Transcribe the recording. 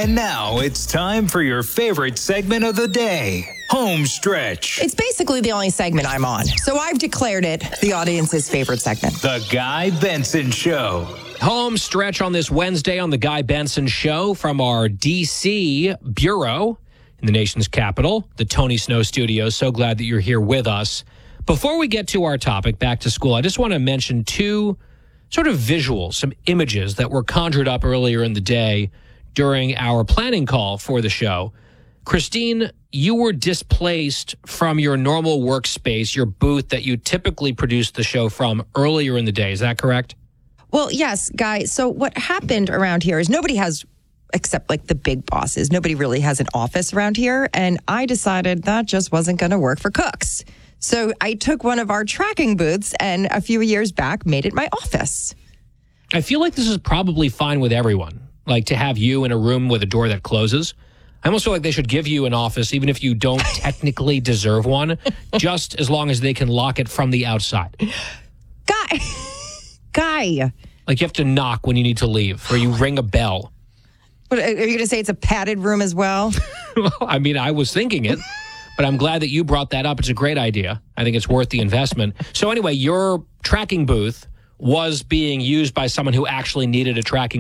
And now it's time for your favorite segment of the day, Home Stretch. It's basically the only segment I'm on, so I've declared it the audience's favorite segment. The Guy Benson Show. Home Stretch on this Wednesday on the Guy Benson Show from our D.C. bureau in the nation's capital, the Tony Snow Studios. So glad that you're here with us. Before we get to our topic, back to school, I just want to mention two sort of visuals, some images that were conjured up earlier in the day during our planning call for the show. Christine, you were displaced from your normal workspace, your booth that you typically produce the show from earlier in the day. Is that correct? Well, yes, Guy. So what happened around here is nobody has, except like the big bosses, nobody really has an office around here. And I decided that just wasn't going to work for cooks. So I took one of our tracking booths and a few years back made it my office. I feel like this is probably fine with everyone, like to have you in a room with a door that closes. I almost feel like they should give you an office, even if you don't technically deserve one, just as long as they can lock it from the outside. Guy. Like you have to knock when you need to leave, or you ring a bell. What, are you going to say it's a padded room as well? Well, I mean, I was thinking it, but I'm glad that you brought that up. It's a great idea. I think it's worth the investment. So anyway, your tracking booth was being used by someone who actually needed a tracking